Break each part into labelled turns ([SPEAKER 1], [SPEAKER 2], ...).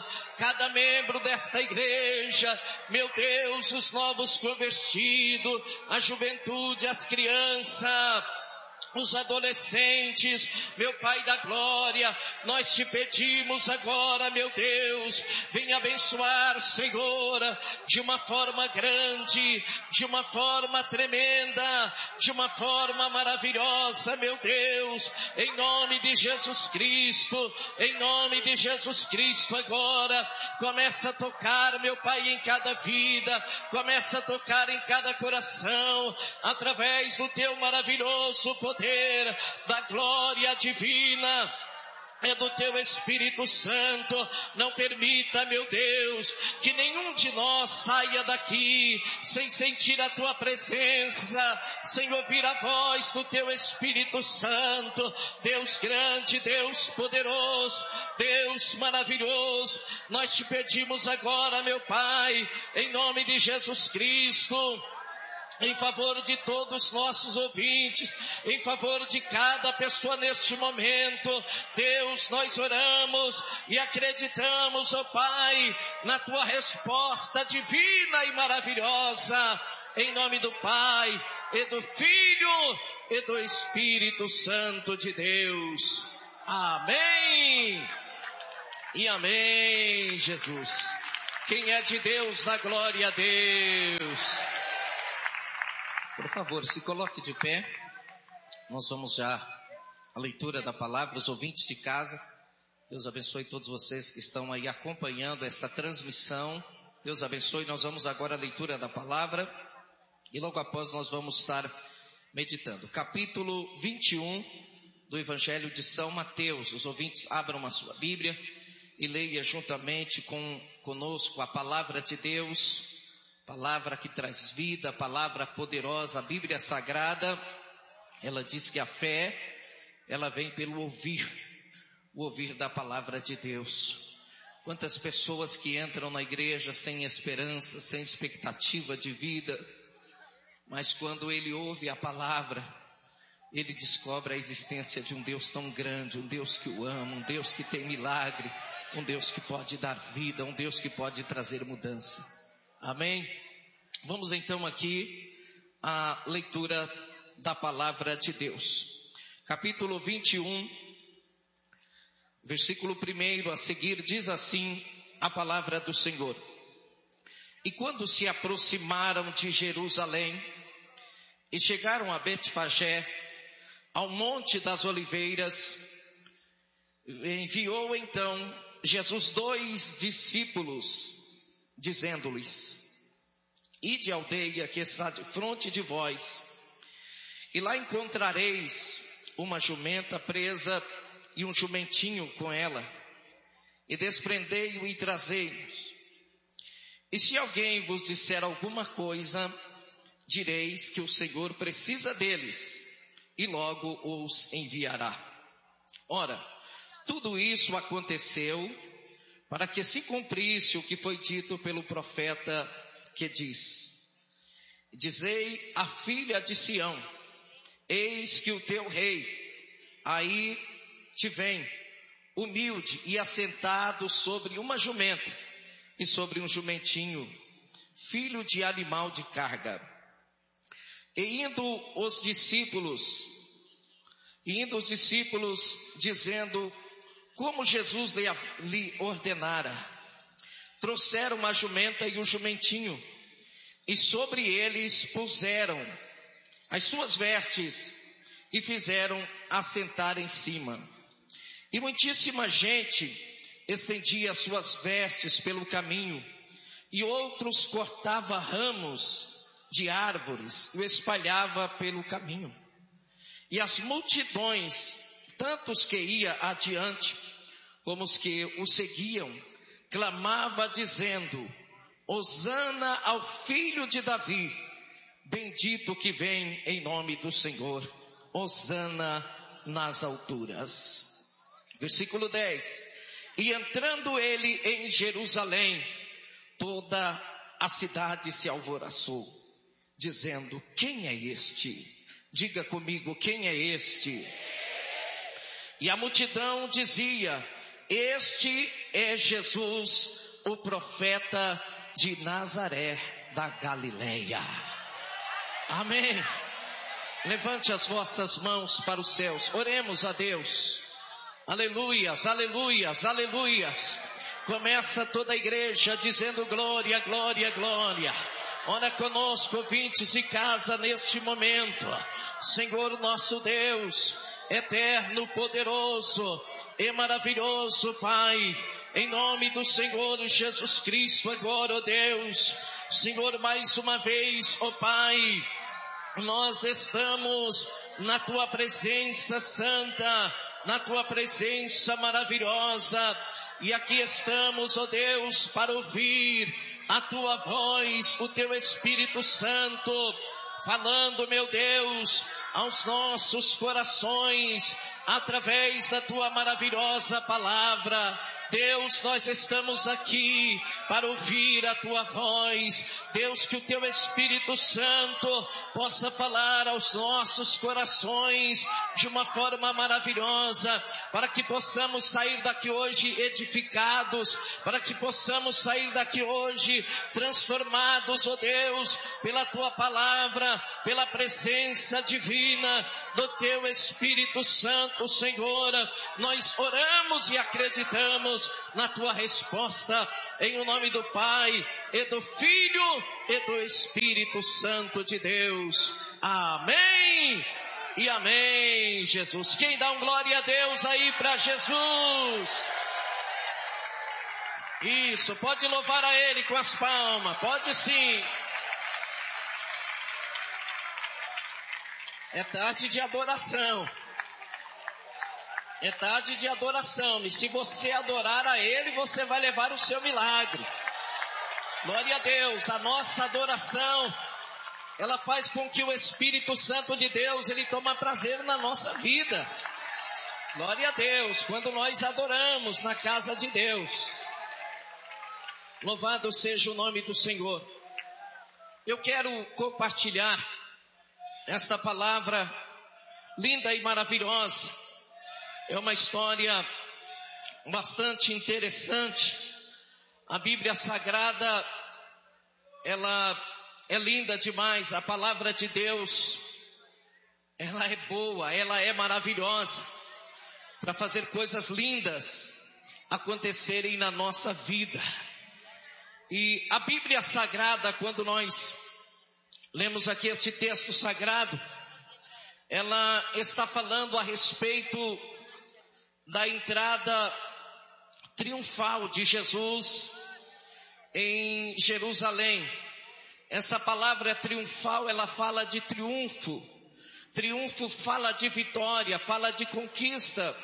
[SPEAKER 1] cada membro desta igreja, meu Deus, os novos convertidos, a juventude, as crianças, os adolescentes, meu Pai da glória, nós te pedimos agora, meu Deus, venha abençoar, Senhor, de uma forma grande, de uma forma tremenda, de uma forma maravilhosa, meu Deus, em nome de Jesus Cristo, em nome de Jesus Cristo agora, começa a tocar, meu Pai, em cada vida, começa a tocar em cada coração, através do teu maravilhoso poder, da glória divina, é do teu Espírito Santo. Não permita, meu Deus, que nenhum de nós saia daqui sem sentir a tua presença, sem ouvir a voz do teu Espírito Santo. Deus grande, Deus poderoso, Deus maravilhoso, nós te pedimos agora, meu Pai, em nome de Jesus Cristo, em favor de todos os nossos ouvintes, em favor de cada pessoa neste momento. Deus, nós oramos e acreditamos, ó Pai, na tua resposta divina e maravilhosa, em nome do Pai, e do Filho, e do Espírito Santo de Deus. Amém e amém, Jesus. Quem é de Deus, dá glória a Deus. Por favor, se coloque de pé. Nós vamos já à leitura da palavra. Os ouvintes de casa, Deus abençoe todos vocês que estão aí acompanhando essa transmissão. Deus abençoe. Nós vamos agora à leitura da palavra e logo após nós vamos estar meditando. Capítulo 21 do Evangelho de São Mateus. Os ouvintes abram a sua Bíblia e leia juntamente conosco a palavra de Deus. Palavra que traz vida, palavra poderosa. A Bíblia Sagrada, ela diz que a fé, ela vem pelo ouvir, o ouvir da palavra de Deus. Quantas pessoas que entram na igreja sem esperança, sem expectativa de vida, mas quando ele ouve a palavra, ele descobre a existência de um Deus tão grande, um Deus que o ama, um Deus que tem milagre, um Deus que pode dar vida, um Deus que pode trazer mudança. Amém? Vamos então aqui à leitura da palavra de Deus. Capítulo 21, versículo 1 a seguir, diz assim a palavra do Senhor. E quando se aproximaram de Jerusalém e chegaram a Betfagé, ao monte das oliveiras, enviou então Jesus 2 discípulos, dizendo-lhes: ide à aldeia que está de fronte de vós, e lá encontrareis uma jumenta presa e um jumentinho com ela, e desprendei-o e trazei-os. E se alguém vos disser alguma coisa, direis que o Senhor precisa deles, e logo os enviará. Ora, tudo isso aconteceu para que se cumprisse o que foi dito pelo profeta, que diz: dizei à filha de Sião, eis que o teu rei aí te vem, humilde e assentado sobre uma jumenta e sobre um jumentinho, filho de animal de carga. E indo os discípulos dizendo como Jesus lhe ordenara, trouxeram a jumenta e o jumentinho, e sobre eles puseram as suas vestes, e fizeram assentar em cima. E muitíssima gente estendia as suas vestes pelo caminho, e outros cortava ramos de árvores e o espalhava pelo caminho. E as multidões, tantos que ia adiante, como os que o seguiam, clamava dizendo: Hosana ao filho de Davi, bendito que vem em nome do Senhor, Hosana nas alturas. Versículo 10. E entrando ele em Jerusalém, toda a cidade se alvoroçou, dizendo: quem é este? Diga comigo, quem é este? E a multidão dizia: Este é Jesus, o profeta de Nazaré da Galileia. Amém. Levante as vossas mãos para os céus. Oremos a Deus. Aleluias, aleluias, aleluias. Começa toda a igreja dizendo glória, glória, glória. Ora conosco, ouvintes de casa, neste momento. Senhor nosso Deus, eterno, poderoso e maravilhoso Pai, em nome do Senhor Jesus Cristo, agora, ó Deus, Senhor, mais uma vez, ó Pai, nós estamos na Tua presença santa, na Tua presença maravilhosa, e aqui estamos, ó Deus, para ouvir a Tua voz, o Teu Espírito Santo, falando, meu Deus, aos nossos corações, através da Tua maravilhosa palavra. Deus, nós estamos aqui para ouvir a Tua voz. Deus, que o Teu Espírito Santo possa falar aos nossos corações de uma forma maravilhosa, para que possamos sair daqui hoje edificados, para que possamos sair daqui hoje transformados, ó Deus, pela Tua palavra, pela presença divina do Teu Espírito Santo, Senhor. Nós oramos e acreditamos na Tua resposta, em o nome do Pai, e do Filho, e do Espírito Santo de Deus. Amém e amém, Jesus. Quem dá um glória a Deus aí para Jesus? Isso, pode louvar a Ele com as palmas, pode sim. É tarde de adoração. É tarde de adoração. E se você adorar a Ele, você vai levar o seu milagre. Glória a Deus. A nossa adoração, ela faz com que o Espírito Santo de Deus, Ele toma prazer na nossa vida. Glória a Deus. Quando nós adoramos na casa de Deus. Louvado seja o nome do Senhor. Eu quero compartilhar esta palavra linda e maravilhosa. É uma história bastante interessante. A Bíblia Sagrada, ela é linda demais. A palavra de Deus, ela é boa, ela é maravilhosa, para fazer coisas lindas acontecerem na nossa vida. E a Bíblia Sagrada, quando nós lemos aqui este texto sagrado, ela está falando a respeito da entrada triunfal de Jesus em Jerusalém. Essa palavra triunfal, ela fala de triunfo. Triunfo fala de vitória, fala de conquista.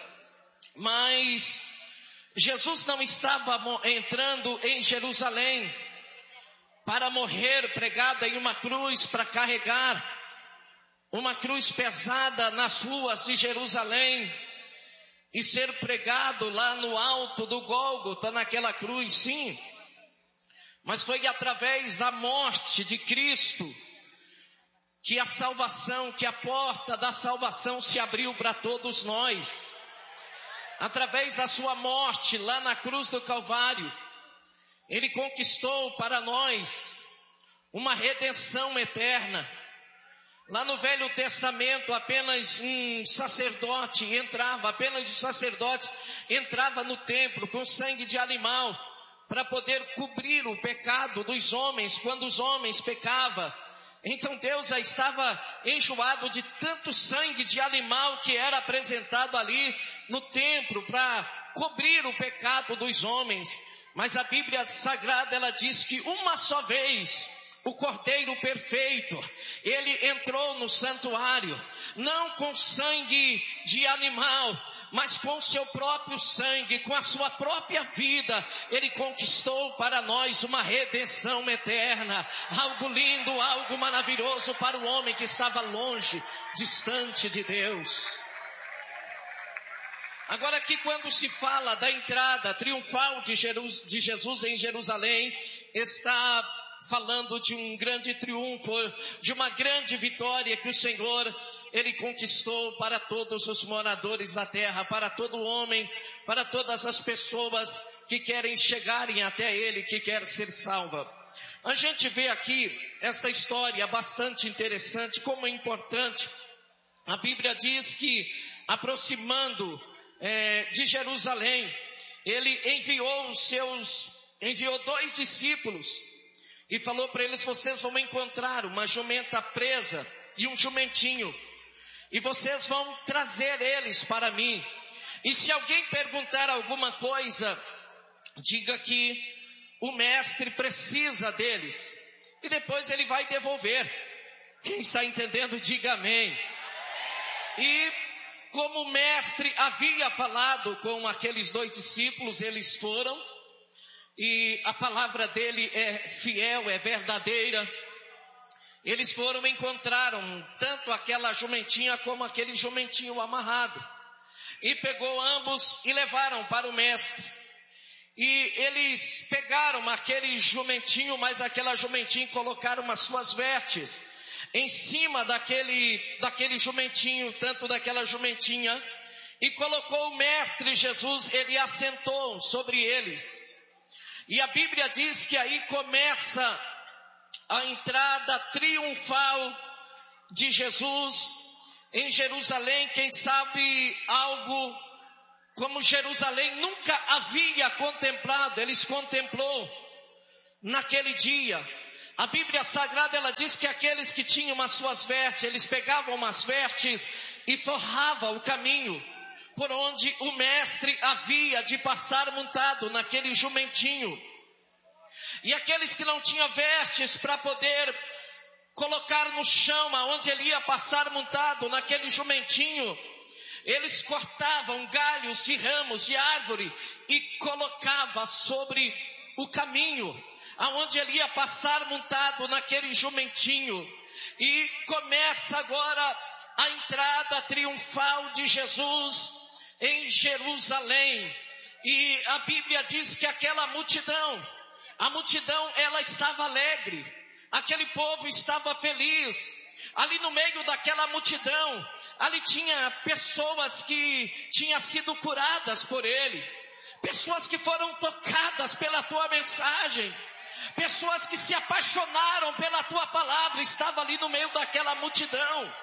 [SPEAKER 1] Mas Jesus não estava entrando em Jerusalém para morrer pregado em uma cruz, para carregar uma cruz pesada nas ruas de Jerusalém e ser pregado lá no alto do Gólgota, naquela cruz, sim. Mas foi através da morte de Cristo que a salvação, que a porta da salvação se abriu para todos nós. Através da sua morte lá na cruz do Calvário, Ele conquistou para nós uma redenção eterna. Lá no Velho Testamento, apenas um sacerdote entrava no templo com sangue de animal para poder cobrir o pecado dos homens quando os homens pecavam. Então Deus já estava enjoado de tanto sangue de animal que era apresentado ali no templo para cobrir o pecado dos homens. Mas a Bíblia Sagrada, ela diz que uma só vez o Cordeiro perfeito, ele entrou no santuário, não com sangue de animal, mas com seu próprio sangue, com a sua própria vida, ele conquistou para nós uma redenção eterna, algo lindo, algo maravilhoso para o homem que estava longe, distante de Deus. Agora aqui, quando se fala da entrada triunfal de Jesus em Jerusalém, está falando de um grande triunfo, de uma grande vitória que o Senhor Ele conquistou para todos os moradores da terra, para todo homem, para todas as pessoas que querem chegarem até Ele, que quer ser salva. A gente vê aqui essa história bastante interessante, como é importante. A Bíblia diz que, aproximando de Jerusalém, Ele enviou 2 discípulos e falou para eles: vocês vão encontrar uma jumenta presa e um jumentinho, e vocês vão trazer eles para mim. E se alguém perguntar alguma coisa, diga que o mestre precisa deles, e depois ele vai devolver. Quem está entendendo, diga amém. E como o mestre havia falado com aqueles 2 discípulos, eles foram, e a palavra dele é fiel, é verdadeira. Eles foram e encontraram tanto aquela jumentinha como aquele jumentinho amarrado, e pegou ambos e levaram para o mestre. E eles pegaram aquele jumentinho, mas aquela jumentinha, colocaram as suas vestes em cima daquele jumentinho, tanto daquela jumentinha, e colocou o mestre Jesus, ele assentou sobre eles. E a Bíblia diz que aí começa a entrada triunfal de Jesus em Jerusalém. Quem sabe algo como Jerusalém nunca havia contemplado, eles contemplou naquele dia. A Bíblia Sagrada, ela diz que aqueles que tinham as suas vestes, eles pegavam as vestes e forravam o caminho por onde o mestre havia de passar montado naquele jumentinho. E aqueles que não tinham vestes para poder colocar no chão aonde ele ia passar montado naquele jumentinho, eles cortavam galhos de ramos de árvore e colocavam sobre o caminho aonde ele ia passar montado naquele jumentinho. E começa agora a entrada triunfal de Jesus em Jerusalém. E a Bíblia diz que aquela multidão, a multidão, ela estava alegre, aquele povo estava feliz. Ali no meio daquela multidão, ali tinha pessoas que tinham sido curadas por ele, pessoas que foram tocadas pela tua mensagem, pessoas que se apaixonaram pela tua palavra, estava ali no meio daquela multidão.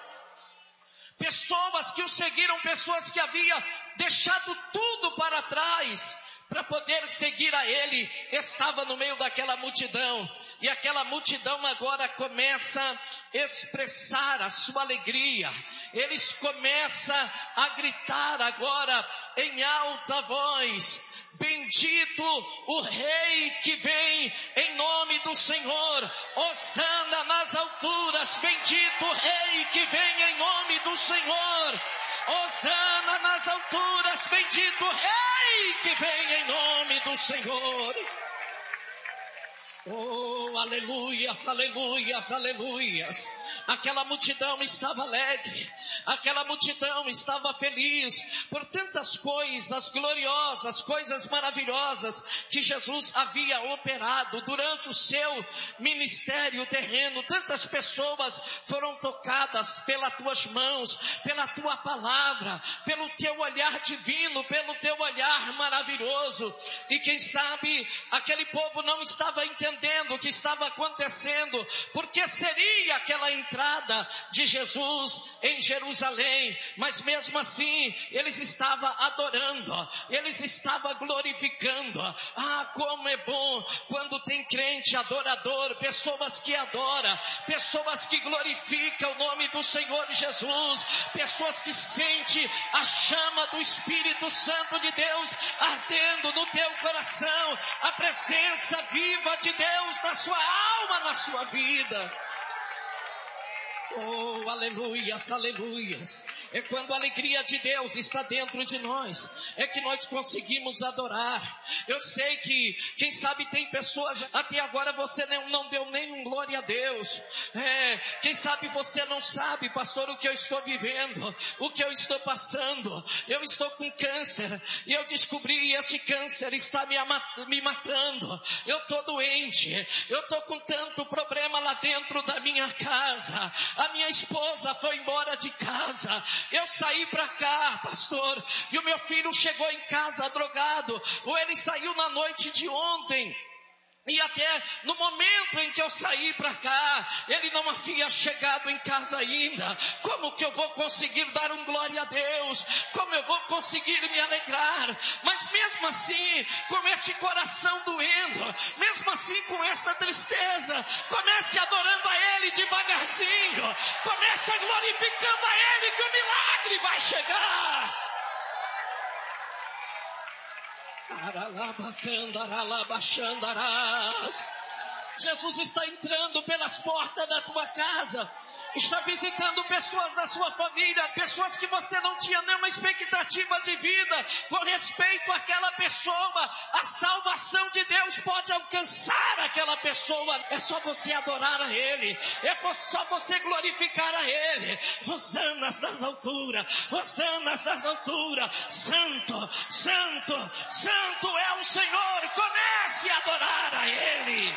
[SPEAKER 1] Pessoas que o seguiram, pessoas que haviam deixado tudo para trás para poder seguir a ele, estava no meio daquela multidão. E aquela multidão agora começa a expressar a sua alegria. Eles começam a gritar agora em alta voz: bendito o Rei que vem em nome do Senhor, hosana nas alturas, bendito o Rei que vem em nome do Senhor, hosana nas alturas, bendito o Rei que vem em nome do Senhor. Oh, aleluias, aleluias, aleluias. Aquela multidão estava alegre, aquela multidão estava feliz por tantas coisas gloriosas, coisas maravilhosas que Jesus havia operado durante o seu ministério terreno. Tantas pessoas foram tocadas pelas tuas mãos, pela tua palavra, pelo teu olhar divino, pelo teu olhar maravilhoso. E quem sabe aquele povo não estava entendendo o que estava acontecendo, porque seria aquela entrada de Jesus em Jerusalém, mas mesmo assim eles estavam adorando, eles estavam glorificando. Ah, como é bom quando tem crente adorador, pessoas que adoram, pessoas que glorificam o nome do Senhor Jesus, pessoas que sentem a chama do Espírito Santo de Deus ardendo no teu coração, a presença viva de Deus na sua alma, na sua vida. Oh, aleluias, aleluias. É quando a alegria de Deus está dentro de nós, é que nós conseguimos adorar. Eu sei que, quem sabe tem pessoas, até agora você não deu nenhum glória a Deus. Quem sabe você não sabe, pastor, o que eu estou vivendo, o que eu estou passando. Eu estou com câncer, e eu descobri esse câncer está me matando. Eu estou doente, eu estou com tanto problema lá dentro da minha casa. a minha esposa foi embora de casa, eu saí para cá, pastor, e o meu filho chegou em casa drogado, ou ele saiu na noite de ontem, e até no momento em que eu saí para cá, ele não havia chegado em casa ainda. Como que eu vou conseguir dar um glória a Deus? Como eu vou conseguir me alegrar? Mas mesmo assim, com este coração doendo, mesmo assim com essa tristeza, comece adorando a Ele devagarzinho, comece glorificando a Ele, que o milagre vai chegar. Jesus está entrando pelas portas da tua casa, está visitando pessoas da sua família, pessoas que você não tinha nenhuma expectativa de vida, com respeito àquela pessoa. A salvação de Deus pode alcançar aquela pessoa, é só você adorar a Ele, é só você glorificar a Ele. Hosanas das alturas, hosanas das alturas, santo, santo, santo é o Senhor. Comece a adorar a Ele.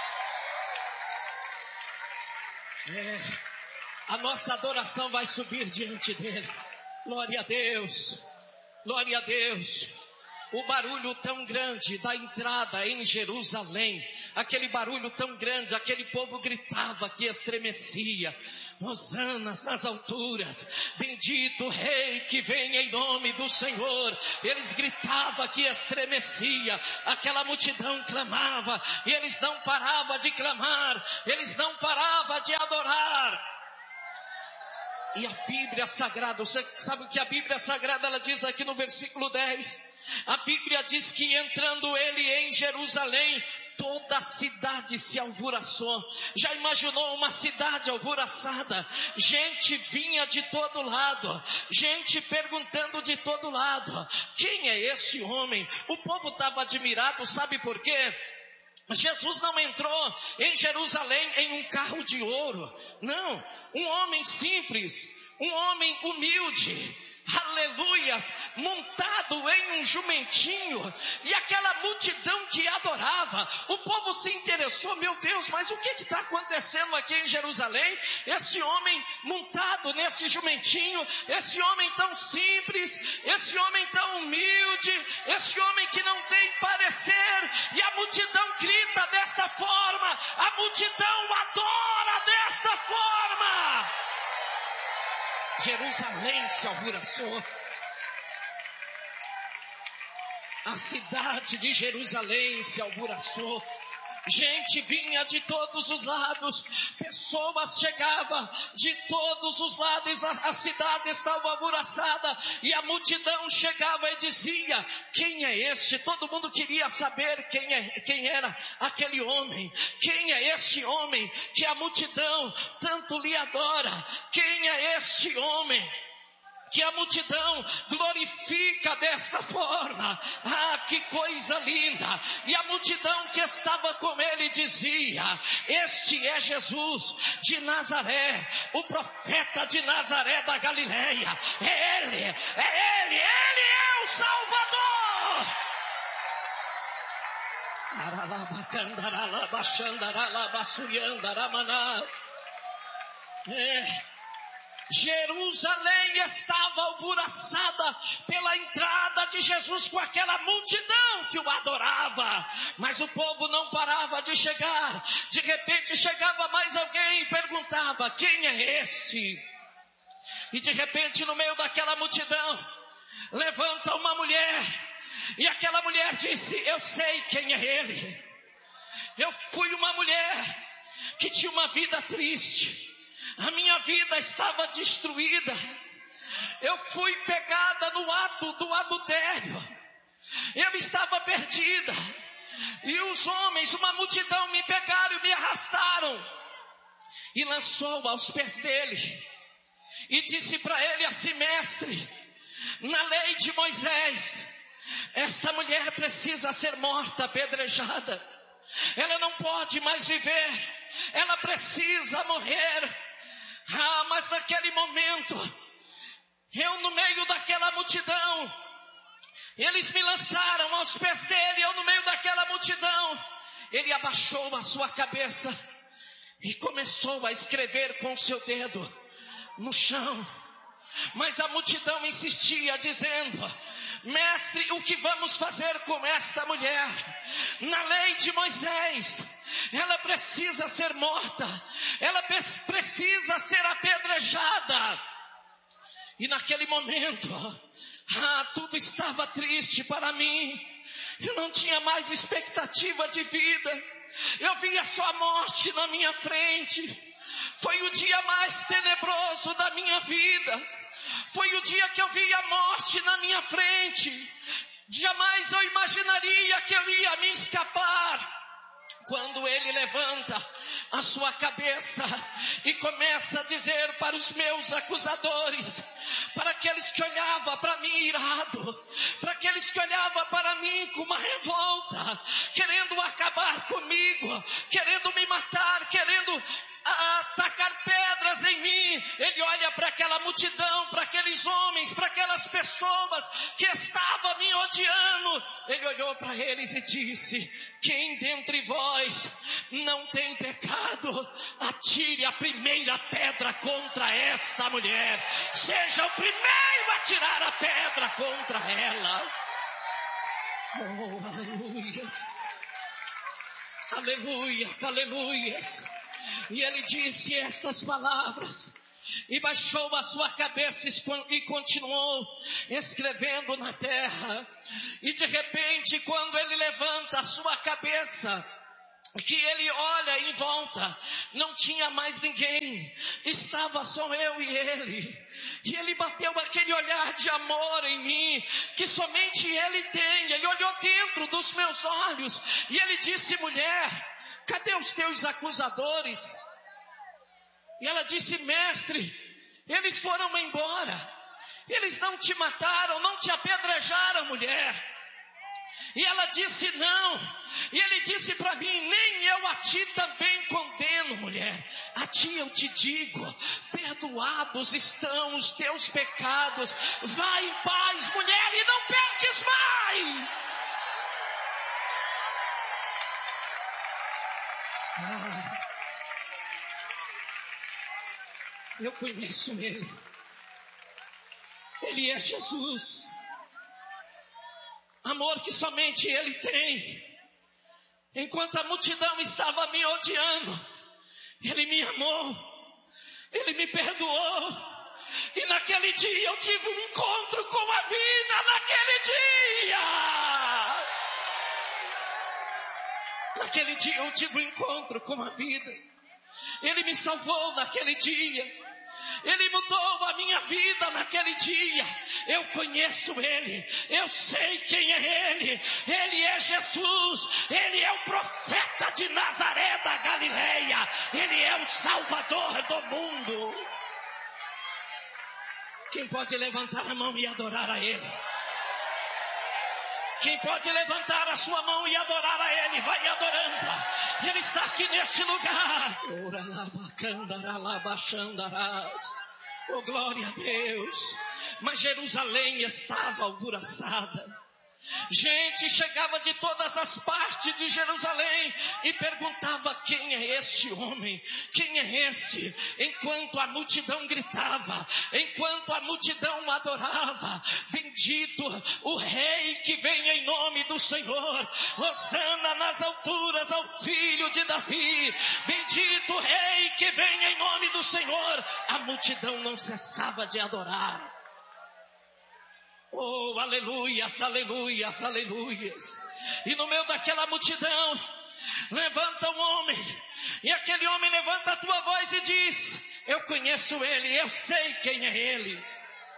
[SPEAKER 1] A nossa adoração vai subir diante dele. Glória a Deus, glória a Deus. O barulho tão grande da entrada em Jerusalém, aquele barulho tão grande, aquele povo gritava que estremecia. Hosanas nas alturas, bendito o Rei que vem em nome do Senhor. Eles gritavam que estremecia, aquela multidão clamava, e eles não paravam de clamar, eles não paravam de adorar. E a Bíblia Sagrada, você sabe o que a Bíblia Sagrada ela diz aqui no versículo 10? A Bíblia diz que entrando ele em Jerusalém, toda a cidade se alvoroçou. Já imaginou uma cidade alvoroçada? Gente vinha de todo lado, gente perguntando de todo lado, quem é esse homem? O povo estava admirado, sabe por quê? Jesus não entrou em Jerusalém em um carro de ouro, não, um homem simples, um homem humilde, aleluias, montado em um jumentinho, e aquela multidão que adorava, o povo se interessou, meu Deus, mas o que está acontecendo aqui em Jerusalém? Esse homem montado nesse jumentinho, esse homem tão simples, esse homem tão humilde, esse homem que não tem parecer, e a multidão grita desta forma, a multidão adora desta forma. Jerusalém se alvoroçou. A cidade de Jerusalém se alvoroçou. Gente vinha de todos os lados, pessoas chegavam de todos os lados, a cidade estava alvoroçada, e a multidão chegava e dizia, quem é este? Todo mundo queria saber quem era aquele homem, quem é este homem que a multidão tanto lhe adora, quem é este homem que a multidão glorifica desta forma? Ah, que coisa linda! E a multidão que estava com ele dizia, este é Jesus de Nazaré, o profeta de Nazaré da Galileia. É ele é o Salvador. Jerusalém estava alvoroçada pela entrada de Jesus com aquela multidão que o adorava, mas o povo não parava de chegar. De repente chegava mais alguém e perguntava, quem é este? E de repente no meio daquela multidão levanta uma mulher, e aquela mulher disse, eu sei quem é ele. Eu fui uma mulher que tinha uma vida triste, a minha vida estava destruída, eu fui pegada no ato do adultério, eu estava perdida, e os homens, uma multidão me pegaram e me arrastaram, e lançou aos pés dele, e disse para ele assim, mestre, na lei de Moisés, esta mulher precisa ser morta, apedrejada, ela não pode mais viver, ela precisa morrer. Ah, mas naquele momento, eu no meio daquela multidão, eles me lançaram aos pés dele, eu no meio daquela multidão, ele abaixou a sua cabeça, e começou a escrever com o seu dedo no chão. Mas a multidão insistia, dizendo: mestre, o que vamos fazer com esta mulher? Na lei de Moisés, ela precisa ser morta, ela precisa ser apedrejada. E naquele momento, tudo estava triste para mim. Eu não tinha mais expectativa de vida. Eu via só a morte na minha frente. Foi o dia mais tenebroso da minha vida. Foi o dia que eu vi a morte na minha frente. Jamais eu imaginaria que eu ia me escapar. Quando ele levanta a sua cabeça e começa a dizer para os meus acusadores, para aqueles que olhavam para mim irado, para aqueles que olhavam para mim com uma revolta, querendo acabar comigo, querendo me matar, querendo atacar pedras em mim, ele olha para aquela multidão, para aqueles homens, para aquelas pessoas que estavam me odiando. Ele olhou para eles e disse: quem dentre vós não tem pecado, atire a primeira pedra contra esta mulher. Seja o primeiro a tirar a pedra contra ela. Oh, aleluias, aleluias, aleluias. E ele disse estas palavras, e baixou a sua cabeça e continuou escrevendo na terra. E de repente, quando ele levanta a sua cabeça, que ele olha em volta, não tinha mais ninguém, estava só eu e ele. E ele bateu aquele olhar de amor em mim, que somente ele tem. Ele olhou dentro dos meus olhos, e ele disse: mulher, cadê os teus acusadores? E ela disse: mestre, eles foram embora. Eles não te mataram, não te apedrejaram, mulher. E ela disse: não. E ele disse para mim: nem eu a ti também condeno, mulher. A ti eu te digo, perdoados estão os teus pecados. Vai em paz, mulher, e não peques mais. Eu conheço ele. Ele é Jesus. Amor que somente ele tem. Enquanto a multidão estava me odiando, ele me amou, ele me perdoou. E naquele dia eu tive um encontro com a vida. Naquele dia eu tive um encontro com a vida. Ele me salvou naquele dia. Ele mudou a minha vida naquele dia. Eu conheço ele, eu sei quem é ele. Ele é Jesus, ele é o profeta de Nazaré da Galileia. Ele é o Salvador do mundo. Quem pode levantar a mão e adorar a ele? Quem pode levantar a sua mão e adorar a ele, vai adorando. Ele está aqui neste lugar. Oh, glória a Deus. Mas Jerusalém estava alvoroçada. Gente chegava de todas as partes de Jerusalém e perguntava: quem é este homem? Quem é este? Enquanto a multidão gritava, enquanto a multidão adorava: bendito o rei que vem em nome do Senhor, hosana nas alturas ao filho de Davi, bendito o rei que vem em nome do Senhor. A multidão não cessava de adorar. Oh, aleluias, aleluias, aleluias. E no meio daquela multidão, levanta um homem. E aquele homem levanta a tua voz e diz: eu conheço ele, eu sei quem é ele.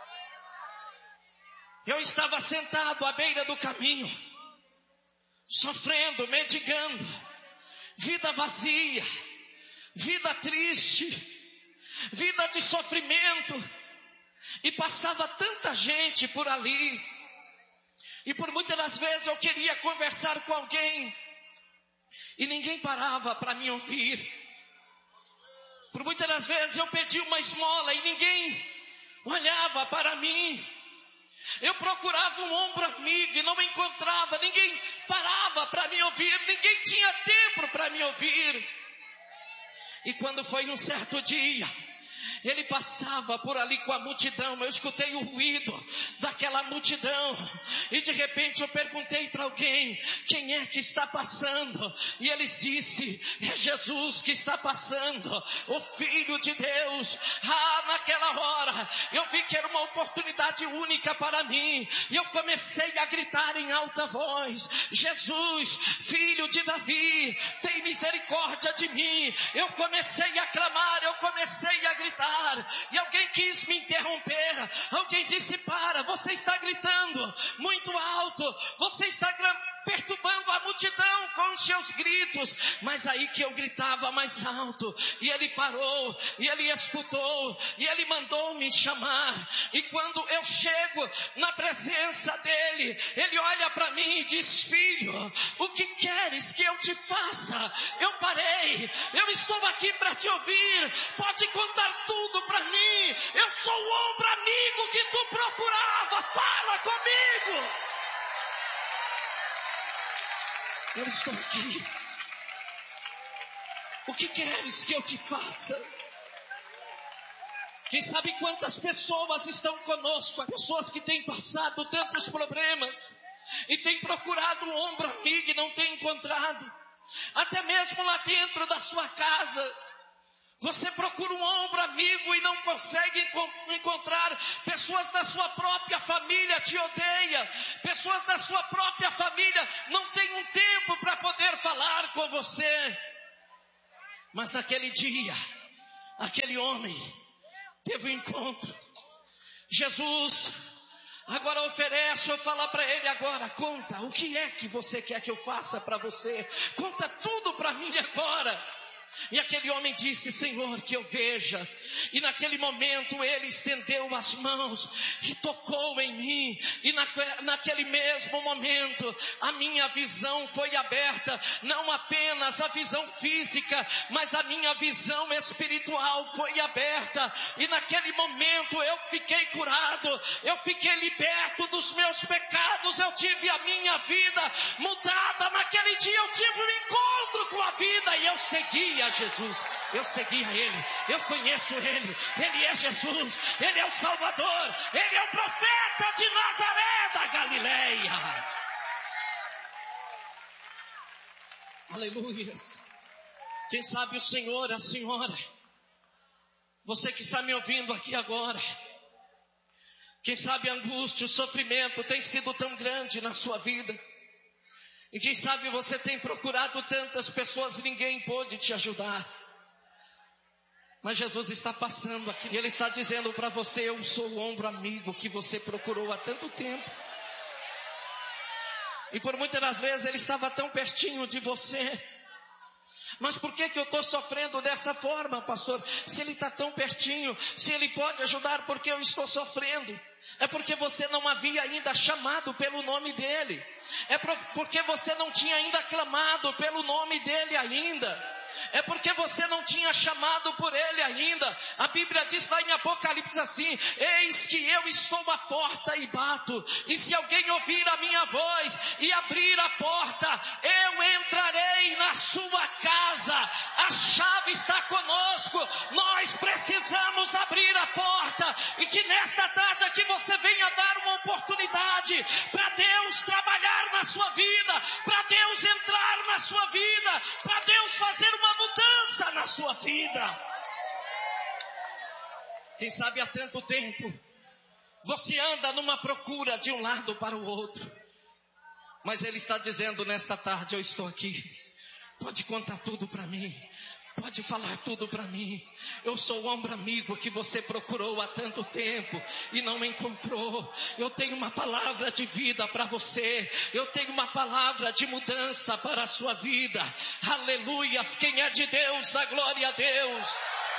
[SPEAKER 1] Eu estava sentado à beira do caminho, sofrendo, mendigando, vida vazia, vida triste, vida de sofrimento. E passava tanta gente por ali. E por muitas das vezes eu queria conversar com alguém, e ninguém parava para me ouvir. Por muitas das vezes eu pedi uma esmola e ninguém olhava para mim. Eu procurava um ombro amigo e não encontrava. Ninguém parava para me ouvir. Ninguém tinha tempo para me ouvir. E quando foi um certo dia, ele passava por ali com a multidão. Eu escutei o ruído daquela multidão. E de repente eu perguntei para alguém: quem é que está passando? E eles disse: é Jesus que está passando, o Filho de Deus. Naquela hora eu vi que era uma oportunidade única para mim. E eu comecei a gritar em alta voz: Jesus, Filho de Davi, tem misericórdia de mim. Eu comecei a clamar, eu comecei a gritar. E alguém quis me interromper. Alguém disse: para, você está gritando muito alto, você está perturbando a multidão com os seus gritos. Mas aí que eu gritava mais alto, e ele parou, e ele escutou, e ele mandou me chamar. E quando eu chego na presença dele, ele olha para mim e diz: filho, o que queres que eu te faça? Eu parei, eu estou aqui para te ouvir, pode contar tudo para mim. Eu sou o ombro amigo que tu procurava, fala comigo. Eu estou aqui. O que queres que eu te faça? Quem sabe quantas pessoas estão conosco, pessoas que têm passado tantos problemas e têm procurado um ombro amigo e não têm encontrado. Até mesmo lá dentro da sua casa, você procura um ombro amigo e não consegue encontrar. Pessoas da sua própria família te odeiam. Pessoas da sua própria família não têm um tempo para poder falar com você. Mas naquele dia, aquele homem teve um encontro. Jesus agora oferece, eu falar para ele agora: conta, o que é que você quer que eu faça para você? Conta tudo para mim agora. E aquele homem disse: Senhor, que eu veja. E naquele momento ele estendeu as mãos e tocou em mim. E naquele mesmo momento a minha visão foi aberta. Não apenas a visão física, mas a minha visão espiritual foi aberta. E naquele momento eu fiquei curado. Eu fiquei liberto dos meus pecados. Eu tive a minha vida mudada. Naquele dia eu tive um encontro com a vida. E eu seguia Jesus, eu segui a Ele, eu conheço Ele, Ele é Jesus, Ele é o Salvador, Ele é o profeta de Nazaré da Galileia. Aleluia. Quem sabe o Senhor, a senhora, você que está me ouvindo aqui agora, quem sabe a angústia, o sofrimento tem sido tão grande na sua vida. E quem sabe você tem procurado tantas pessoas e ninguém pôde te ajudar. Mas Jesus está passando aqui e Ele está dizendo para você: eu sou o ombro amigo que você procurou há tanto tempo. E por muitas das vezes Ele estava tão pertinho de você. Mas por que eu estou sofrendo dessa forma, pastor? Se Ele está tão pertinho, se Ele pode ajudar, por que eu estou sofrendo? É porque você não havia ainda chamado pelo nome dEle. É porque você não tinha ainda clamado pelo nome dEle ainda. É porque você não tinha chamado por Ele ainda. A Bíblia diz lá em Apocalipse assim: eis que eu estou à porta e bato, e se alguém ouvir a minha voz e abrir a porta, eu entrarei na sua casa. A chave está conosco. Nós precisamos abrir a porta. E que nesta tarde aqui você venha dar uma oportunidade para Deus trabalhar na sua vida, para Deus entrar na sua vida, para Deus fazer uma mudança na sua vida. Quem sabe há tanto tempo você anda numa procura de um lado para o outro, mas Ele está dizendo nesta tarde: eu estou aqui, pode contar tudo para mim, pode falar tudo para mim. Eu sou o ombro amigo que você procurou há tanto tempo e não encontrou. Eu tenho uma palavra de vida para você. Eu tenho uma palavra de mudança para a sua vida. Aleluias. Quem é de Deus, dá glória a Deus.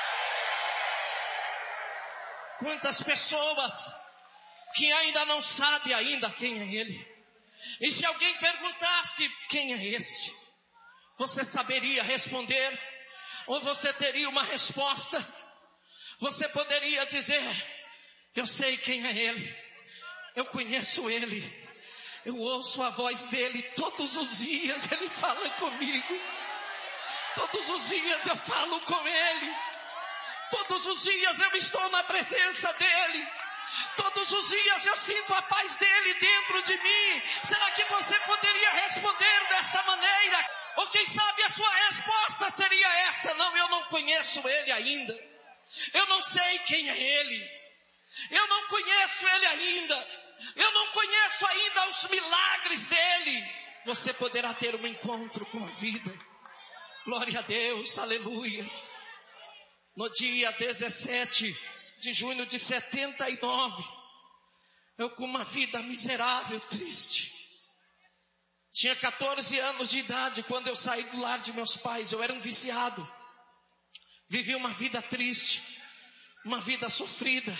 [SPEAKER 1] Quantas pessoas que ainda não sabem ainda quem é Ele. E se alguém perguntasse: quem é este? Você saberia responder? Ou você teria uma resposta? Você poderia dizer: eu sei quem é Ele, eu conheço Ele, eu ouço a voz dEle todos os dias, Ele fala comigo. Todos os dias eu falo com Ele. Todos os dias eu estou na presença dEle. Todos os dias eu sinto a paz dEle dentro de mim. Será que você poderia responder desta maneira? Ou quem sabe a sua resposta seria essa: não, eu não conheço Ele ainda. Eu não sei quem é Ele. Eu não conheço Ele ainda. Eu não conheço ainda os milagres dEle. Você poderá ter um encontro com a vida. Glória a Deus, aleluias. No dia 17 de junho de 79, eu com uma vida miserável, triste. Tinha 14 anos de idade quando eu saí do lar de meus pais. Eu era um viciado. Vivi uma vida triste, uma vida sofrida.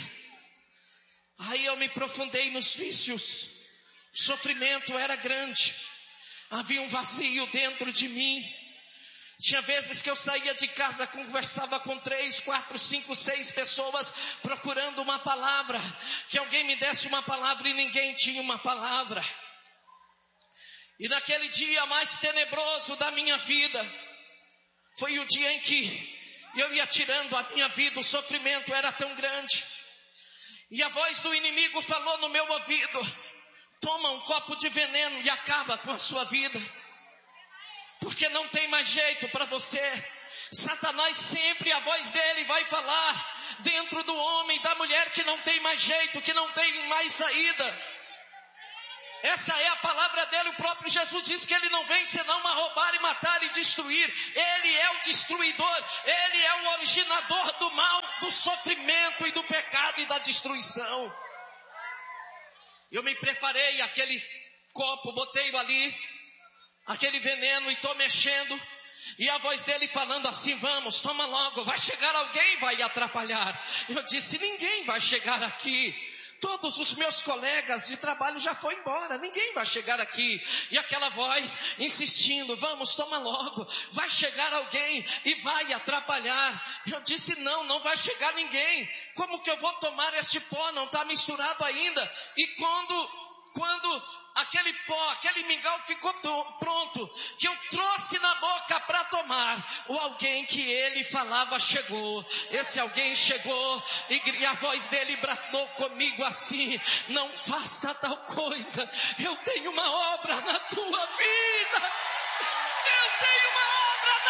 [SPEAKER 1] Aí eu me aprofundei nos vícios. O sofrimento era grande. Havia um vazio dentro de mim. Tinha vezes que eu saía de casa, conversava com 3, 4, 5, 6 pessoas procurando uma palavra. Que alguém me desse uma palavra e ninguém tinha uma palavra. E naquele dia mais tenebroso da minha vida, foi o dia em que eu ia tirando a minha vida. O sofrimento era tão grande. E a voz do inimigo falou no meu ouvido: toma um copo de veneno e acaba com a sua vida. Porque não tem mais jeito para você. Satanás sempre, a voz dele vai falar dentro do homem, da mulher, que não tem mais jeito, que não tem mais saída. Essa é a palavra dele. O próprio Jesus disse que ele não vem senão a roubar e matar e destruir. Ele é o destruidor. Ele é o originador do mal, do sofrimento e do pecado e da destruição. Eu me preparei, aquele copo, botei ali aquele veneno e estou mexendo. E a voz dele falando assim: vamos, toma logo, vai chegar alguém, vai atrapalhar. Eu disse: ninguém vai chegar aqui. Todos os meus colegas de trabalho já foram embora, ninguém vai chegar aqui. E aquela voz insistindo: vamos, toma logo, vai chegar alguém e vai atrapalhar. Eu disse: não vai chegar ninguém. Como que eu vou tomar este pó? Não está misturado ainda. E quando aquele pó, aquele mingau ficou pronto, que eu trouxe na boca para tomar, o alguém que ele falava chegou. Esse alguém chegou e a voz dele bradou comigo assim: não faça tal coisa, eu tenho uma obra na tua vida. Eu tenho uma obra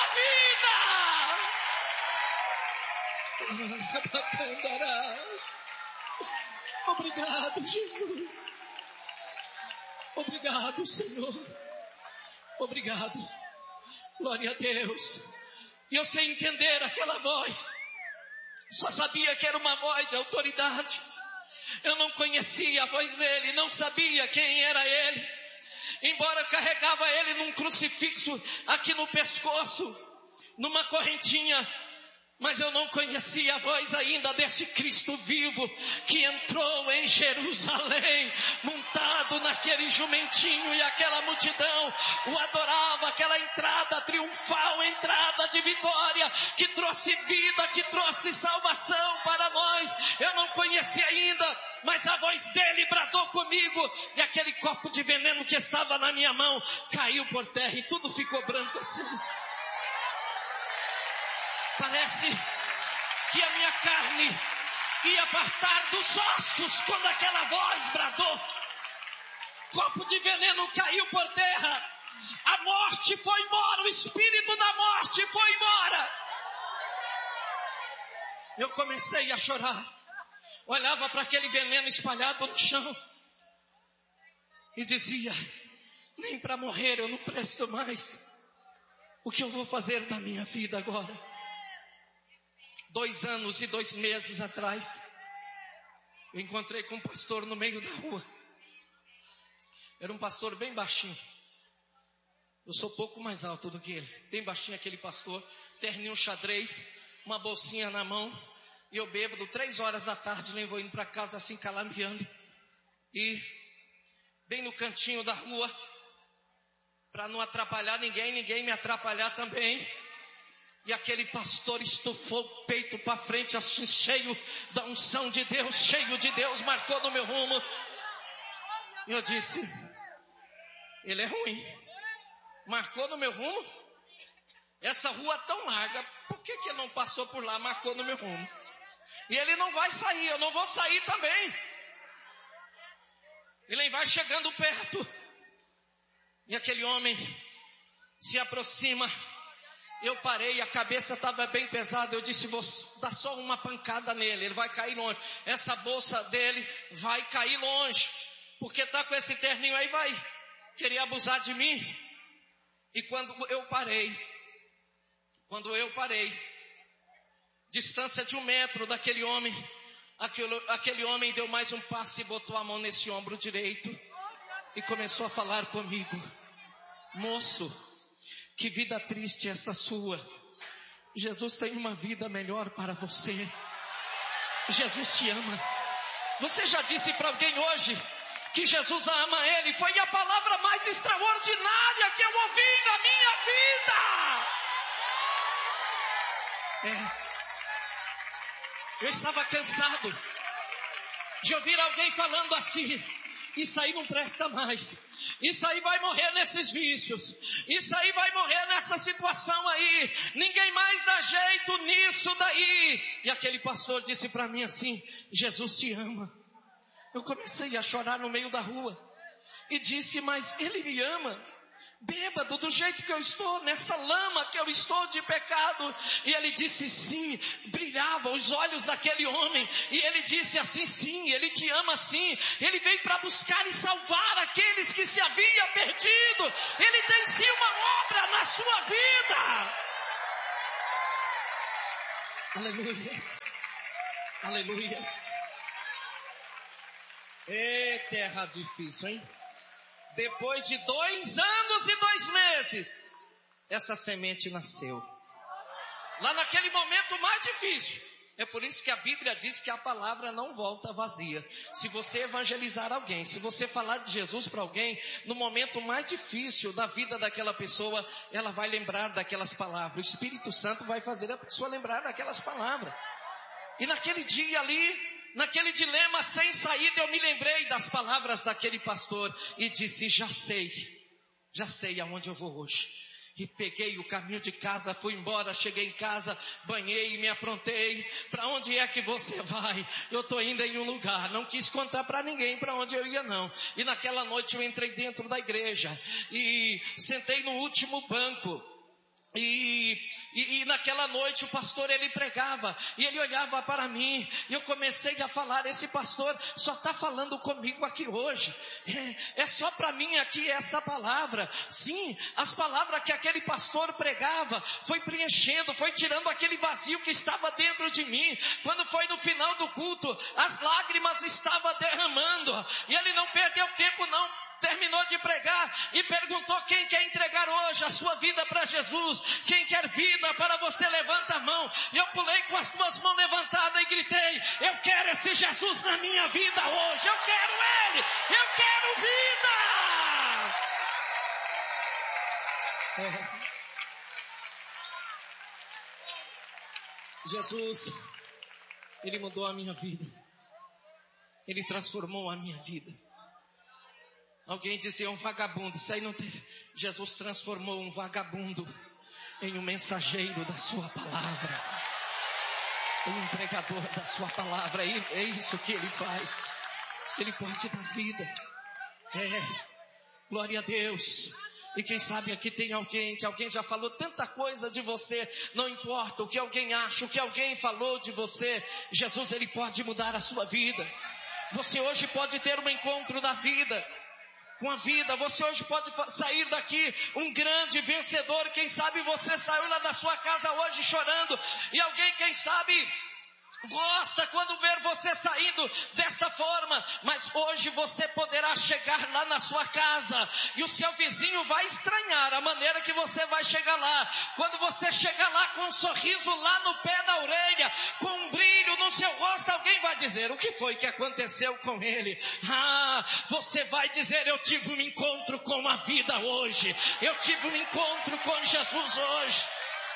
[SPEAKER 1] na tua vida. Obrigado, Jesus. Obrigado, Senhor. Obrigado. Glória a Deus. E eu sei entender aquela voz. Só sabia que era uma voz de autoridade. Eu não conhecia a voz dele, não sabia quem era ele. Embora eu carregava ele num crucifixo aqui no pescoço, numa correntinha, mas eu não conhecia a voz ainda desse Cristo vivo que entrou em Jerusalém, montado naquele jumentinho, e aquela multidão o adorava. Aquela entrada triunfal, entrada de vitória, que trouxe vida, que trouxe salvação para nós. Eu não conhecia ainda, mas a voz dele bradou comigo, e aquele copo de veneno que estava na minha mão caiu por terra e tudo ficou branco assim. Parece que a minha carne ia partir dos ossos quando aquela voz bradou. Copo de veneno caiu por terra. A morte foi embora, o espírito da morte foi embora. Eu comecei a chorar. Olhava para aquele veneno espalhado no chão e dizia: nem para morrer eu não presto mais. O que eu vou fazer da minha vida agora? 2 anos e 2 meses atrás, eu encontrei com um pastor no meio da rua. Era um pastor bem baixinho. Eu sou pouco mais alto do que ele. Bem baixinho aquele pastor, terninho xadrez, uma bolsinha na mão. E eu bêbado, 3 horas da tarde, nem vou indo para casa assim, calambiando. E bem no cantinho da rua, para não atrapalhar ninguém me atrapalhar também. E aquele pastor estufou o peito para frente, assim, cheio da unção de Deus, cheio de Deus, marcou no meu rumo. E eu disse: ele é ruim. Marcou no meu rumo? essa rua tão larga, por que ele não passou por lá, marcou no meu rumo? E ele não vai sair, eu não vou sair também. Ele vai chegando perto, e aquele homem se aproxima. Eu parei, a cabeça estava bem pesada. Eu disse, vou dar só uma pancada nele, ele vai cair longe. Essa bolsa dele vai cair longe, porque está com esse terninho aí, vai querer abusar de mim. E quando eu parei, distância de 1 metro daquele homem, aquele homem deu mais um passo e botou a mão nesse ombro direito e começou a falar comigo. Moço, que vida triste essa sua. Jesus tem uma vida melhor para você. Jesus te ama. Você já disse para alguém hoje que Jesus ama ele? Foi a palavra mais extraordinária que eu ouvi na minha vida. Eu estava cansado de ouvir alguém falando assim: isso aí não presta mais, isso aí vai morrer nesses vícios, isso aí vai morrer nessa situação aí, ninguém mais dá jeito nisso daí. E aquele pastor disse para mim assim: Jesus te ama. Eu comecei a chorar no meio da rua e disse: mas ele me ama, bêbado do jeito que eu estou, nessa lama que eu estou de pecado. E ele disse sim, brilhava os olhos daquele homem, e ele disse assim: sim, ele te ama sim, ele veio para buscar e salvar aqueles que se havia perdido, ele tem sim uma obra na sua vida. Aleluias, aleluias. Terra difícil, hein? Depois de 2 anos e 2 meses, essa semente nasceu. Lá naquele momento mais difícil. É por isso que a Bíblia diz que a palavra não volta vazia. Se você evangelizar alguém, se você falar de Jesus para alguém, no momento mais difícil da vida daquela pessoa, ela vai lembrar daquelas palavras. O Espírito Santo vai fazer a pessoa lembrar daquelas palavras. E naquele dia ali, naquele dilema sem saída, eu me lembrei das palavras daquele pastor e disse: já sei aonde eu vou hoje. E peguei o caminho de casa, fui embora, cheguei em casa, banhei e me aprontei. Para onde é que você vai? Eu estou indo em um lugar. Não quis contar para ninguém para onde eu ia não. E naquela noite eu entrei dentro da igreja e sentei no último banco. E naquela noite o pastor, ele pregava e ele olhava para mim e eu comecei a falar: esse pastor só está falando comigo aqui hoje, é só para mim aqui essa palavra. Sim, as palavras que aquele pastor pregava foi preenchendo, foi tirando aquele vazio que estava dentro de mim. Quando foi no final do culto, as lágrimas estavam derramando e ele não perdeu tempo não. Terminou de pregar e perguntou: quem quer entregar hoje a sua vida para Jesus? Quem quer vida para você? Levanta a mão. E eu pulei com as 2 mãos levantadas e gritei: eu quero esse Jesus na minha vida hoje, eu quero Ele, eu quero vida. Jesus, Ele mudou a minha vida, Ele transformou a minha vida. Alguém dizia um vagabundo, isso aí não tem. Jesus transformou um vagabundo em um mensageiro da sua palavra, em um pregador da sua palavra. É isso que ele faz. Ele pode dar vida. Glória a Deus. E quem sabe aqui tem alguém, que alguém já falou tanta coisa de você, não importa o que alguém acha, o que alguém falou de você, Jesus, Ele pode mudar a sua vida. Você hoje pode ter um encontro da vida, com a vida. Você hoje pode sair daqui um grande vencedor. Quem sabe você saiu lá da sua casa hoje chorando, e alguém, quem sabe, gosta quando ver você saindo desta forma, mas hoje você poderá chegar lá na sua casa e o seu vizinho vai estranhar a maneira que você vai chegar lá. Quando você chegar lá com um sorriso lá no pé da orelha, com um brilho no seu rosto, alguém vai dizer: o que foi que aconteceu com ele? Você vai dizer: eu tive um encontro com a vida hoje, eu tive um encontro com Jesus hoje.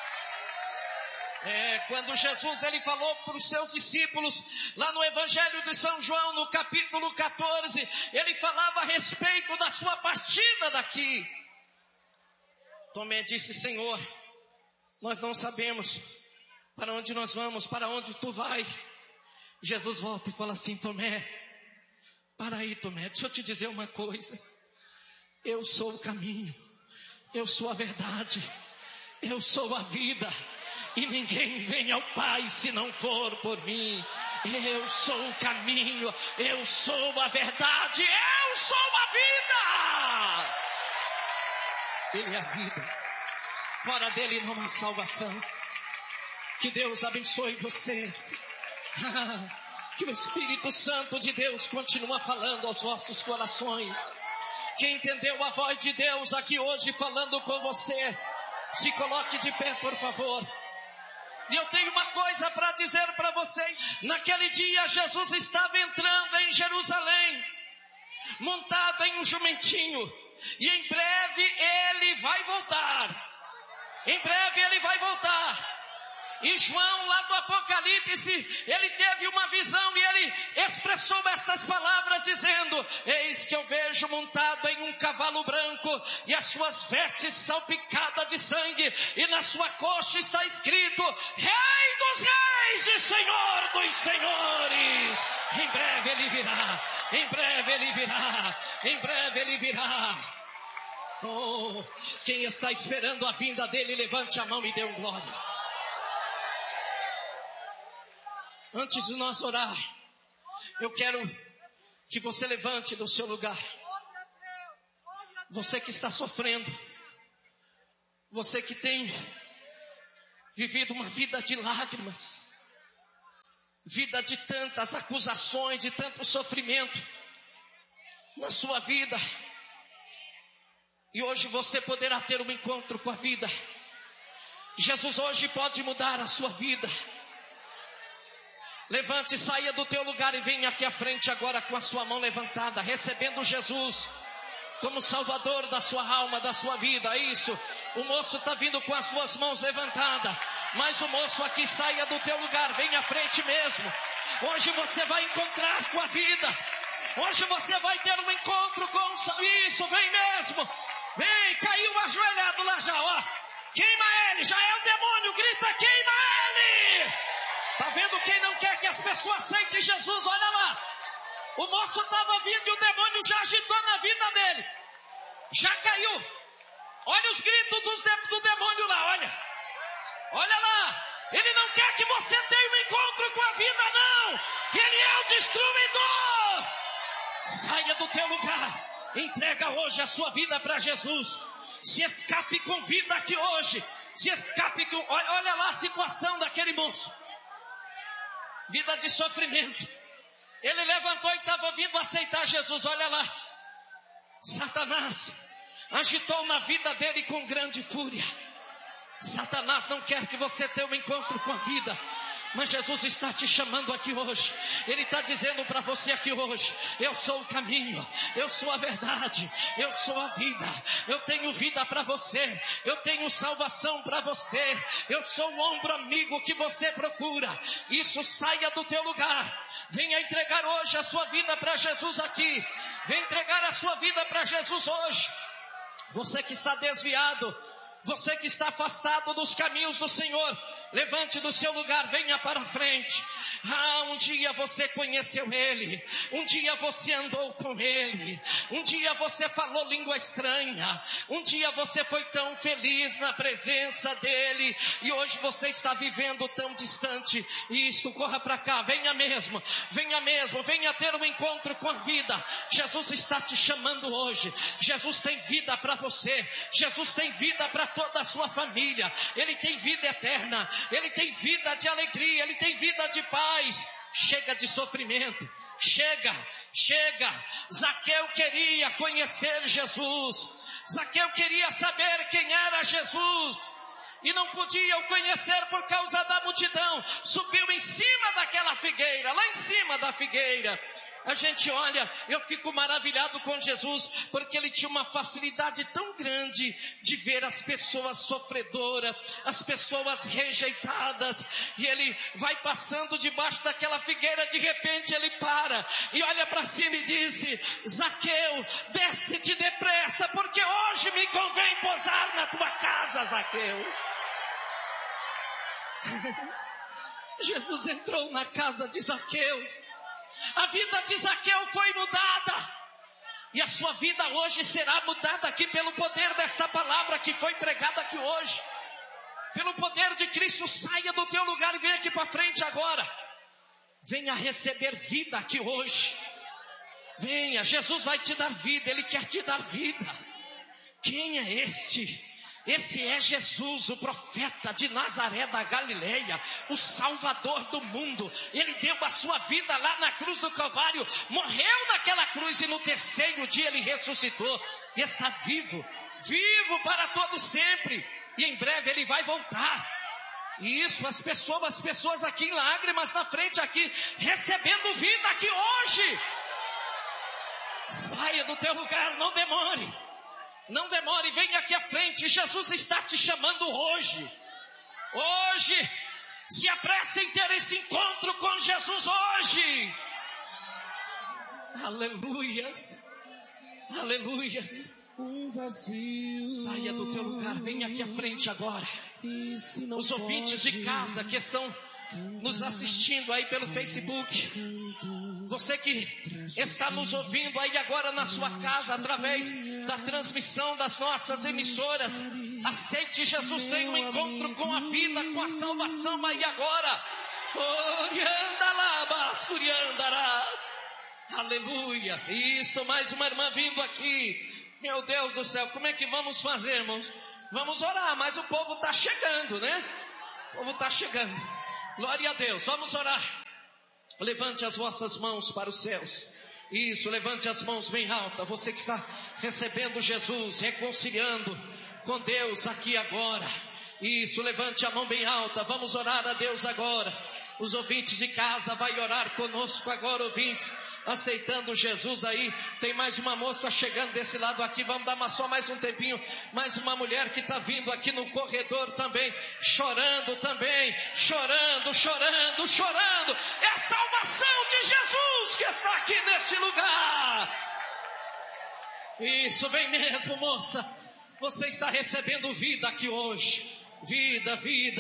[SPEAKER 1] Quando Jesus, ele falou para os seus discípulos, lá no Evangelho de São João, no capítulo 14, ele falava a respeito da sua partida daqui. Tomé disse: Senhor, Nós não sabemos para onde nós vamos, para onde tu vai. Jesus volta e fala assim: Tomé, para aí, Tomé, deixa eu te dizer uma coisa. Eu sou o caminho, eu sou a verdade, eu sou a vida, e ninguém vem ao Pai se não for por mim. Eu sou o caminho, eu sou a verdade, eu sou a vida. Ele é a vida, fora dele não há salvação. Que Deus abençoe vocês. Que o Espírito Santo de Deus continue falando aos vossos corações. Quem entendeu a voz de Deus aqui hoje falando com você, se coloque de pé, por favor. E eu tenho uma coisa para dizer para vocês. Naquele dia Jesus estava entrando em Jerusalém, montado em um jumentinho, e em breve ele vai voltar. Em breve ele vai voltar. E João, lá do Apocalipse, ele teve uma visão e ele expressou estas palavras dizendo: eis que eu vejo montado em um cavalo branco, e as suas vestes salpicadas de sangue, e na sua coxa está escrito: Rei dos Reis e Senhor dos Senhores. Em breve ele virá, em breve ele virá, em breve ele virá. Oh, quem está esperando a vinda dele, levante a mão e dê um glória. Antes de nós orar, eu quero que você levante do seu lugar. Você que está sofrendo, você que tem vivido uma vida de lágrimas, vida de tantas acusações, de tanto sofrimento na sua vida. E hoje você poderá ter um encontro com a vida. Jesus hoje pode mudar a sua vida. Levante, saia do teu lugar e venha aqui à frente agora com a sua mão levantada, recebendo Jesus como Salvador da sua alma, da sua vida. Isso, o moço está vindo com as duas mãos levantadas, mas o moço aqui, saia do teu lugar, venha à frente mesmo. Hoje você vai encontrar com a vida. Hoje você vai ter um encontro com isso, vem mesmo. Vem, caiu ajoelhado lá já, ó. Queima ele, já é o demônio, grita, queima ele. Está vendo quem não quer que as pessoas aceitem Jesus? Olha lá. O moço estava vindo e o demônio já agitou na vida dele. Já caiu. Olha os gritos do demônio lá, olha. Olha lá. Ele não quer que você tenha um encontro com a vida, não. Ele é o destruidor. Saia do teu lugar. Entrega hoje a sua vida para Jesus. Se escape com vida aqui hoje. Se escape com... Olha lá a situação daquele moço. Vida de sofrimento. Ele levantou e estava vindo aceitar Jesus. Olha lá. Satanás agitou na vida dele com grande fúria. Satanás não quer que você tenha um encontro com a vida. Mas Jesus está te chamando aqui hoje. Ele está dizendo para você aqui hoje: eu sou o caminho, eu sou a verdade, eu sou a vida. Eu tenho vida para você, eu tenho salvação para você. Eu sou o ombro amigo que você procura. Isso, saia do teu lugar. Venha entregar hoje a sua vida para Jesus aqui. Venha entregar a sua vida para Jesus hoje. Você que está desviado, você que está afastado dos caminhos do Senhor, levante do seu lugar, venha para frente. Um dia você conheceu Ele, um dia você andou com Ele, um dia você falou língua estranha, um dia você foi tão feliz na presença dEle, e hoje você está vivendo tão distante. Isso, corra para cá, venha mesmo, venha ter um encontro com a vida. Jesus está te chamando hoje. Jesus tem vida para você, Jesus tem vida para toda a sua família. Ele tem vida eterna, Ele tem vida de alegria, Ele tem vida de paz. Chega de sofrimento, chega. Zaqueu queria conhecer Jesus, Zaqueu queria saber quem era Jesus, e não podia o conhecer por causa da multidão. Subiu em cima daquela figueira, lá em cima da figueira. A gente olha, eu fico maravilhado com Jesus, porque ele tinha uma facilidade tão grande de ver as pessoas sofredoras, as pessoas rejeitadas, e ele vai passando debaixo daquela figueira. De repente ele para e olha para cima e disse: Zaqueu, desce-te depressa, porque hoje me convém posar na tua casa, Zaqueu. Jesus entrou na casa de Zaqueu. A vida de Zaqueu foi mudada. E a sua vida hoje será mudada aqui pelo poder desta palavra que foi pregada aqui hoje. Pelo poder de Cristo, saia do teu lugar e venha aqui para frente agora. Venha receber vida aqui hoje. Venha, Jesus vai te dar vida, Ele quer te dar vida. Quem é este? Esse é Jesus, o profeta de Nazaré da Galileia, o Salvador do mundo. Ele deu a sua vida lá na cruz do Calvário, morreu naquela cruz e no terceiro dia Ele ressuscitou. E está vivo, vivo para todo sempre. E em breve Ele vai voltar. E isso, as pessoas aqui em lágrimas na frente aqui, recebendo vida aqui hoje. Saia do teu lugar, não demore. Não demore, venha aqui à frente. Jesus está te chamando hoje. Hoje, se apresse em ter esse encontro com Jesus hoje. Aleluias. Aleluias. Saia do teu lugar, venha aqui à frente agora. Os ouvintes de casa que estão nos assistindo aí pelo Facebook, você que está nos ouvindo aí agora na sua casa através da transmissão das nossas emissoras, aceite Jesus, tenha um encontro com a vida, com a salvação aí agora. Aleluia. Isso, mais uma irmã vindo aqui. Meu Deus do céu, como é que vamos fazer, irmãos? Vamos orar, mas o povo está chegando, né? O povo está chegando. Glória a Deus, vamos orar. Levante as vossas mãos para os céus. Isso, levante as mãos bem alta. Você que está recebendo Jesus, reconciliando com Deus aqui agora. Isso, levante a mão bem alta. Vamos orar a Deus agora. Os ouvintes de casa vai orar conosco agora, ouvintes, aceitando Jesus aí. Tem mais uma moça chegando desse lado aqui, vamos dar só mais um tempinho. Mais uma mulher que está vindo aqui no corredor também, chorando também, chorando. É a salvação de Jesus que está aqui neste lugar. Isso, vem mesmo, moça. Você está recebendo vida aqui hoje. Vida.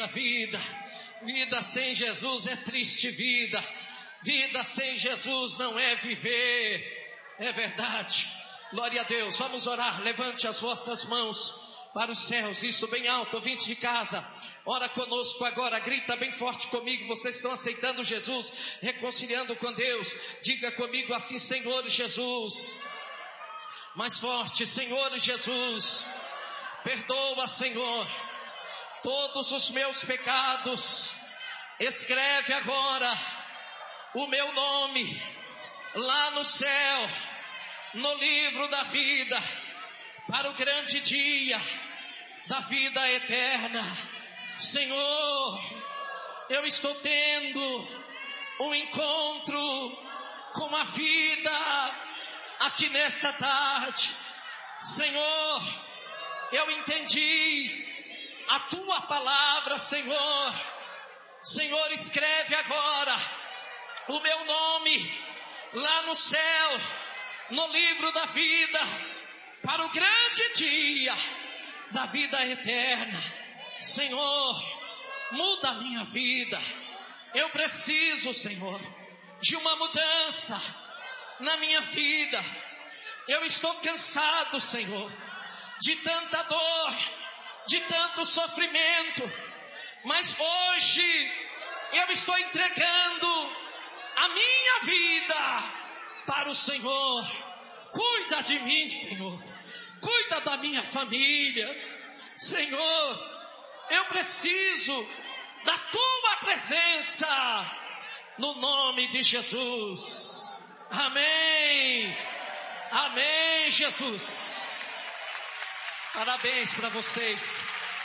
[SPEAKER 1] Vida sem Jesus é triste vida. Vida sem Jesus não é viver. É verdade. Glória a Deus. Vamos orar. Levante as vossas mãos para os céus. Isso bem alto, ouvinte de casa. Ora conosco agora. Grita bem forte comigo. Vocês estão aceitando Jesus, reconciliando com Deus. Diga comigo assim: Senhor Jesus. Mais forte: Senhor Jesus. Perdoa, Senhor, todos os meus pecados. Escreve agora o meu nome lá no céu, no livro da vida, para o grande dia da vida eterna. Senhor, eu estou tendo um encontro com a vida aqui nesta tarde. Senhor, eu entendi a tua palavra, Senhor. Senhor, escreve agora o meu nome lá no céu, no livro da vida, para o grande dia da vida eterna. Senhor, muda a minha vida. Eu preciso, Senhor, de uma mudança na minha vida. Eu estou cansado, Senhor, de tanta dor, de tanto sofrimento. Mas hoje eu estou entregando a minha vida para o Senhor. Cuida de mim, Senhor. Cuida da minha família. Senhor, eu preciso da tua presença, no nome de Jesus. Amém. Amém, Jesus. Parabéns para vocês.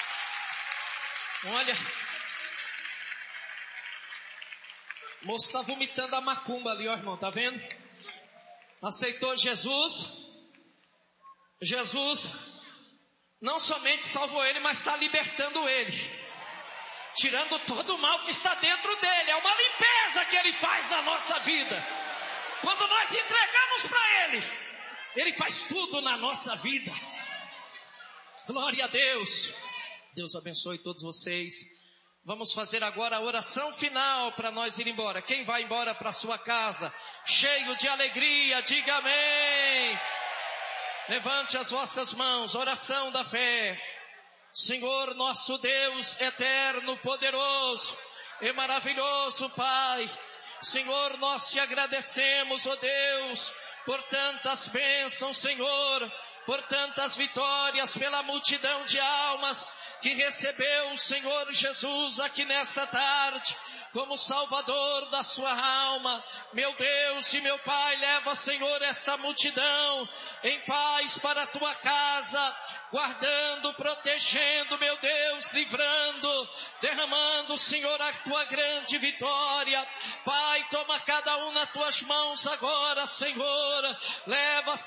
[SPEAKER 1] Olha, o moço está vomitando a macumba ali, ó, irmão, tá vendo? Aceitou Jesus. Jesus não somente salvou ele, mas está libertando ele, tirando todo o mal que está dentro dele. É uma limpeza que ele faz na nossa vida. Quando nós entregamos para ele, ele faz tudo na nossa vida. Glória a Deus. Deus abençoe todos vocês. Vamos fazer agora a oração final para nós ir embora. Quem vai embora para sua casa, cheio de alegria, diga amém. Levante as vossas mãos, oração da fé. Senhor nosso Deus eterno, poderoso e maravilhoso Pai, Senhor, nós te agradecemos, ó Deus, por tantas bênçãos, Senhor, por tantas vitórias, pela multidão de almas que recebeu o Senhor Jesus aqui nesta tarde, como Salvador da sua alma. Meu Deus e meu Pai, leva, Senhor, esta multidão em paz para a tua casa, guardando, protegendo, meu Deus, livrando, derramando, Senhor, a tua grande vitória. Pai, toma cada um nas tuas mãos agora, Senhor, leva,